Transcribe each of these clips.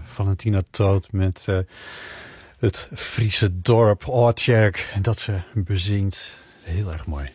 Valentina Toot met het Friese dorp Oortjerk dat ze bezingt. Heel erg mooi.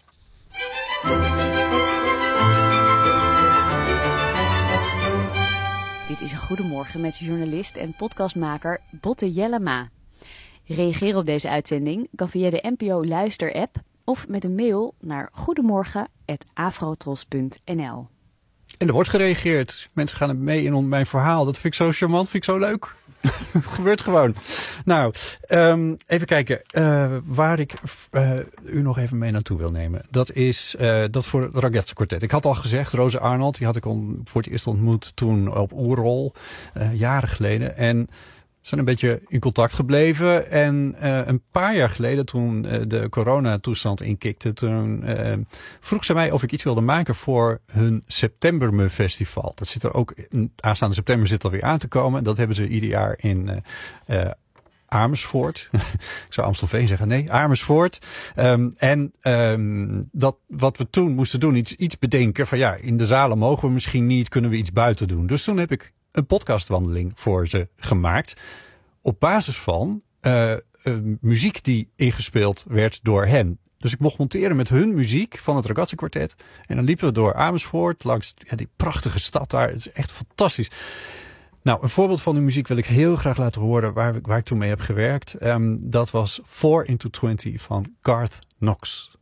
Dit is een Goedemorgen met journalist en podcastmaker Botte Jellema. Reageer op deze uitzending kan via de NPO Luister-app of met een mail naar goedemorgen@afrotros.nl. En er wordt gereageerd. Mensen gaan mee in mijn verhaal. Dat vind ik zo charmant, vind ik zo leuk. Het gebeurt gewoon. Nou, even kijken waar ik u nog even mee naartoe wil nemen. Dat is dat voor het Ragazzi Quartet. Ik had al gezegd, Rosa Arnold, die had ik voor het eerst ontmoet toen op Oerol, jaren geleden. En zijn een beetje in contact gebleven. En een paar jaar geleden, toen de coronatoestand inkikte, toen vroeg ze mij of ik iets wilde maken voor hun Septemberme Festival. Dat zit er ook, aanstaande september zit alweer aan te komen. Dat hebben ze ieder jaar in Amersfoort. Ik zou Amstelveen zeggen. Nee, Amersfoort. Dat wat we toen moesten doen, iets bedenken van ja, in de zalen mogen we misschien niet, kunnen we iets buiten doen. Dus toen heb ik een podcastwandeling voor ze gemaakt. Op basis van muziek die ingespeeld werd door hen. Dus ik mocht monteren met hun muziek van het Ragazzi Quartet. En dan liepen we door Amersfoort, langs die prachtige stad daar. Het is echt fantastisch. Nou, een voorbeeld van die muziek wil ik heel graag laten horen waar ik toen mee heb gewerkt. Dat was 4 into 20 van Garth Knox.